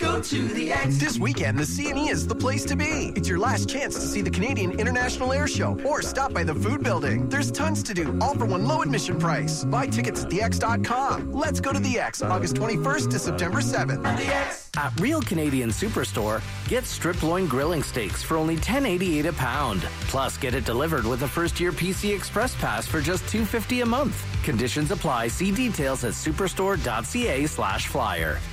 go to the X. This weekend, the CNE is the place to be. It's your last chance to see the Canadian International Air Show or stop by the food building. There's tons to do, all for one low admission price. Buy tickets at thex.com. Let's go to the X, August 21st to September 7th. The X. At Real Canadian Superstore, get strip loin grilling steaks for only $10.88 a pound. Plus, get it delivered with a first-year PC Express Pass for just $2.50 a month. Conditions apply. See details at superstore.ca/flyer.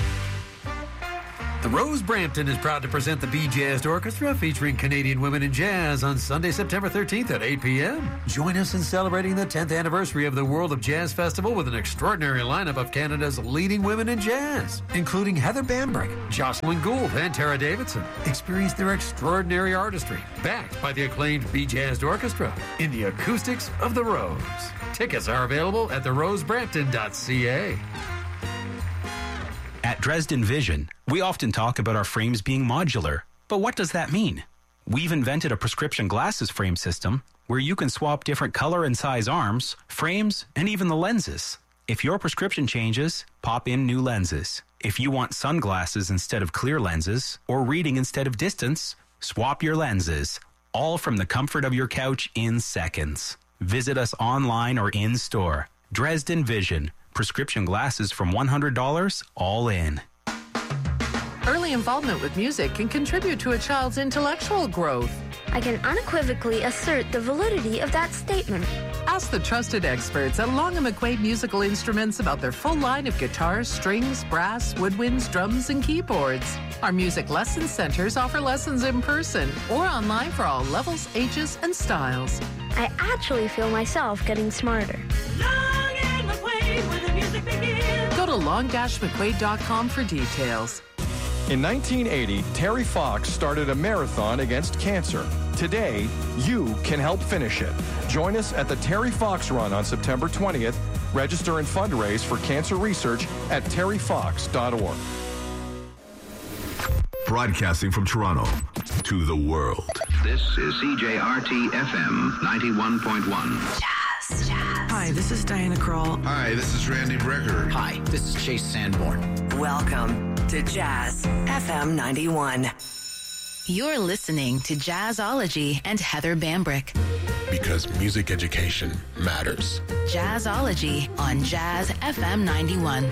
The Rose Brampton is proud to present the Bee Jazzed Orchestra featuring Canadian women in jazz on Sunday, September 13th at 8 p.m. Join us in celebrating the 10th anniversary of the World of Jazz Festival with an extraordinary lineup of Canada's leading women in jazz, including Heather Bambrick, Jocelyn Gould, and Tara Davidson. Experience their extraordinary artistry, backed by the acclaimed Bee Jazzed Orchestra in the acoustics of the Rose. Tickets are available at therosebrampton.ca. At Dresden Vision, we often talk about our frames being modular, but what does that mean? We've invented a prescription glasses frame system where you can swap different color and size arms, frames, and even the lenses. If your prescription changes, pop in new lenses. If you want sunglasses instead of clear lenses, or reading instead of distance, swap your lenses, all from the comfort of your couch in seconds. Visit us online or in store. Dresden Vision. Prescription glasses from $100, all in. Early involvement with music can contribute to a child's intellectual growth. I can unequivocally assert the validity of that statement. Ask the trusted experts at Long & McQuaid Musical Instruments about their full line of guitars, strings, brass, woodwinds, drums, and keyboards. Our music lesson centers offer lessons in person or online for all levels, ages, and styles. I actually feel myself getting smarter. Go to long-mcquaid.com for details. In 1980, Terry Fox started a marathon against cancer. Today, you can help finish it. Join us at the Terry Fox Run on September 20th. Register and fundraise for cancer research at terryfox.org. Broadcasting from Toronto to the world. This is CJRT FM 91.1. Jazz. Hi, this is Diana Krall. Hi, this is Randy Brecker. Hi, this is Chase Sanborn. Welcome to Jazz FM 91. You're listening to Jazzology and Heather Bambrick. Because music education matters. Jazzology on Jazz FM 91.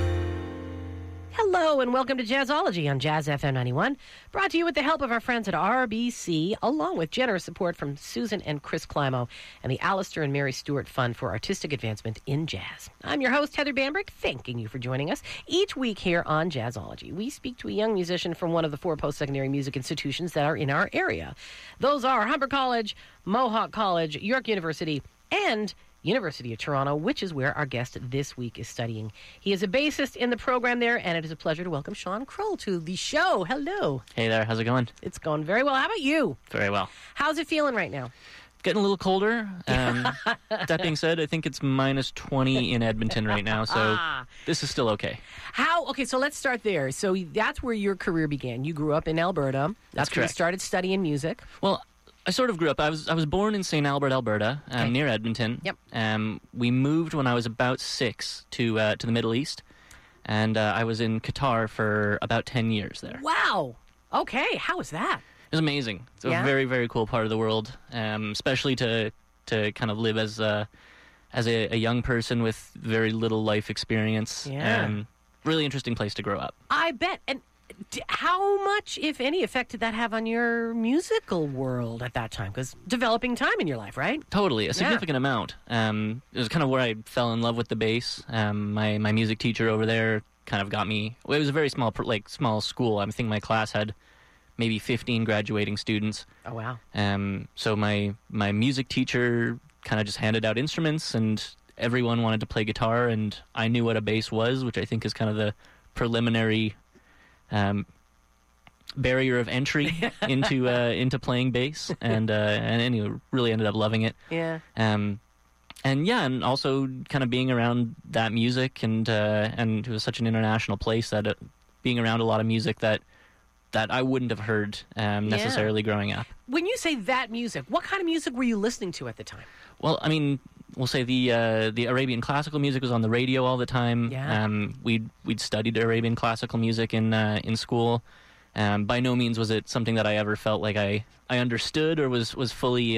Hello and welcome to Jazzology on Jazz FM 91, brought to you with the help of our friends at RBC, along with generous support from Susan and Chris Climo and the Alistair and Mary Stewart Fund for Artistic Advancement in Jazz. I'm your host, Heather Bambrick, thanking you for joining us. Each week here on Jazzology, we speak to a young musician from one of the 4 post-secondary music institutions that are in our area. Those are Humber College, Mohawk College, York University, and University of Toronto, which is where our guest this week is studying. He is a bassist in the program there, and it is a pleasure to welcome Sean Kroll to the show. Hello. Hey there, how's it going? It's going very well. How about you? Very well. How's it feeling right now? Getting a little colder. That being said, I think it's minus 20 in Edmonton right now, so this is still okay. Okay, so let's start there. So that's where your career began. You grew up in Alberta. That's where correct. You started studying music. Well, I sort of grew up. I was born in St. Albert, Alberta, near Edmonton. Yep. We moved when I was about 6 to the Middle East, and I was in Qatar for about 10 years there. Wow. Okay, how was that? It was amazing. It's a very, very cool part of the world, especially to kind of live as a young person with very little life experience. Yeah. Really interesting place to grow up. I bet. And how much, if any, effect did that have on your musical world at that time? Because developing time in your life, right? Totally, a significant amount. It was kind of where I fell in love with the bass. My music teacher over there kind of got me. Well, it was a very small school. I think my class had maybe 15 graduating students. Oh wow! So my music teacher kind of just handed out instruments, and everyone wanted to play guitar, and I knew what a bass was, which I think is kind of the preliminary barrier of entry into playing bass, and anyway, really ended up loving it. Yeah. And also kind of being around that music, and it was such an international place that being around a lot of music that I wouldn't have heard necessarily growing up. When you say that music, what kind of music were you listening to at the time? Well, I mean, we'll say the Arabian classical music was on the radio all the time. Yeah. We'd studied Arabian classical music in school. By no means was it something that I ever felt like I understood or was fully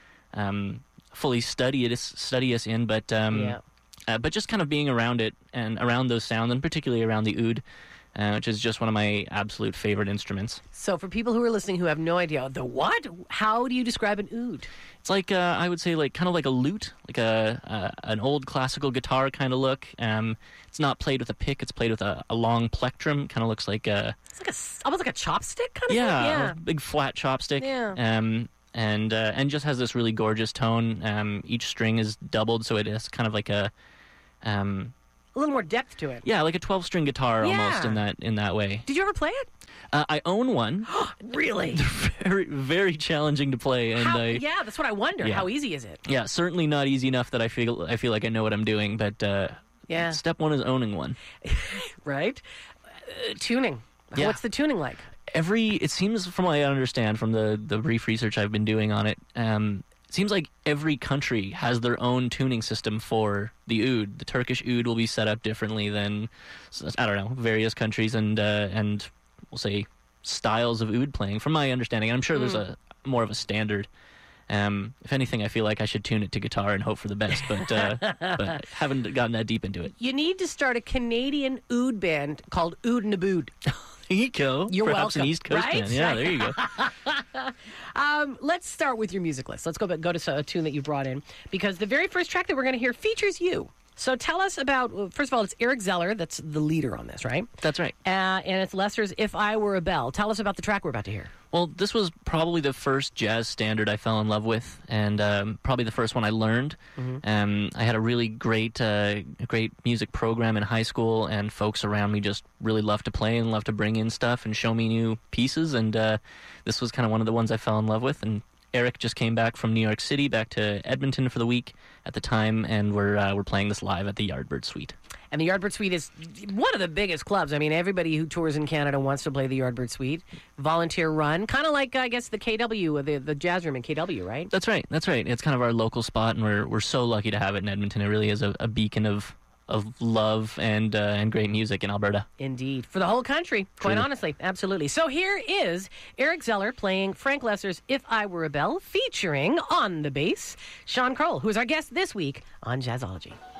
studious in, but just kind of being around it and around those sounds, and particularly around the oud, which is just one of my absolute favorite instruments. So for people who are listening who have no idea, the what? How do you describe an oud? It's like, I would say, like kind of like a lute, like an old classical guitar kind of look. It's not played with a pick, it's played with a long plectrum. Kind of looks like it's like almost like a chopstick kind of thing? Yeah, a big flat chopstick. Yeah. And just has this really gorgeous tone. Each string is doubled, so it is kind of like a little more depth to it. Yeah, like a 12-string guitar almost in that way. Did you ever play it? I own one. Really? They're very, very challenging to play. And yeah, that's what I wonder. Yeah. How easy is it? Yeah, certainly not easy enough that I feel like I know what I'm doing. But step one is owning one. Right. Tuning. Yeah. What's the tuning like? It seems, from what I understand from the brief research I've been doing on it, it seems like every country has their own tuning system for the oud. The Turkish oud will be set up differently than, I don't know, various countries and we'll say styles of oud playing, from my understanding. I'm sure there's a more of a standard. If anything, I feel like I should tune it to guitar and hope for the best, but haven't gotten that deep into it. You need to start a Canadian oud band called Oud and Abood. There you go. You're Perhaps welcome. An East Coast right? band. Yeah, there you go. Let's start with your music list. Let's go to a tune that you brought in, because the very first track that we're going to hear features you. So tell us about, first of all, it's Eric Zeller that's the leader on this, right? That's right. And it's Lester's If I Were a Bell. Tell us about the track we're about to hear. Well, this was probably the first jazz standard I fell in love with, and probably the first one I learned. Mm-hmm. I had a really great music program in high school, and folks around me just really loved to play and loved to bring in stuff and show me new pieces, and this was kind of one of the ones I fell in love with. And Eric just came back from New York City, back to Edmonton for the week at the time, and we're playing this live at the Yardbird Suite. And the Yardbird Suite is one of the biggest clubs. I mean, everybody who tours in Canada wants to play the Yardbird Suite. Volunteer run, kind of like, I guess, the KW, the jazz room in KW, right? That's right. It's kind of our local spot, and we're so lucky to have it in Edmonton. It really is a beacon of love and great music in Alberta. Indeed. For the whole country, quite honestly. Absolutely. So here is Eric Zeller playing Frank Lester's If I Were a Bell, featuring on the bass Sean Kroll, who is our guest this week on Jazzology.